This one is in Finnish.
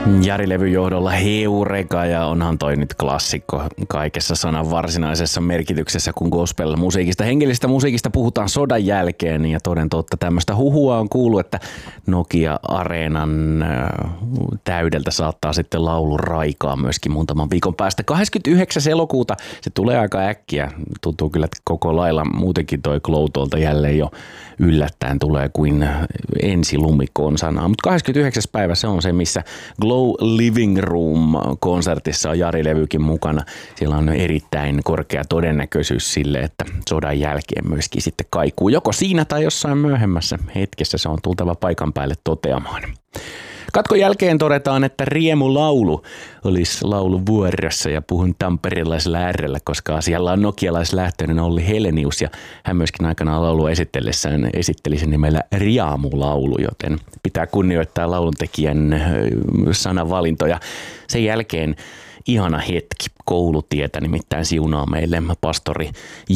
Jari-levyn johdolla Heureka, ja onhan toi nyt klassikko kaikessa sanan varsinaisessa merkityksessä, kun gospel-musiikista, hengellisestä musiikista puhutaan sodan jälkeen, ja toden totta tämmöistä huhua on kuullut, että Nokia-areenan täydeltä saattaa sitten laulu raikaa myöskin muutaman viikon päästä. 29. elokuuta se tulee aika äkkiä, tuntuu kyllä koko lailla muutenkin toi Glow-tuolta jälleen jo yllättäen tulee kuin ensilumikonsana, mutta 29. päivä se on se, missä Glow Living Room-konsertissa on Jari-levykin mukana. Siellä on erittäin korkea todennäköisyys sille, että sodan jälkeen myöskin sitten kaikuu. Joko siinä tai jossain myöhemmässä hetkessä se on tultava paikan päälle toteamaan. Katkon jälkeen todetaan, että Riemulaulu olisi laulun vuorossa, ja puhun tamperilaisella R:llä, koska asialla on nokialaislähtöinen Olli Helenius, ja hän myöskin aikanaan laulua esitellessään esitteli sen nimellä Riamulaulu, joten pitää kunnioittaa lauluntekijän sanavalintoja. Sen jälkeen ihana hetki koulutietä, nimittäin siunaa meille pastori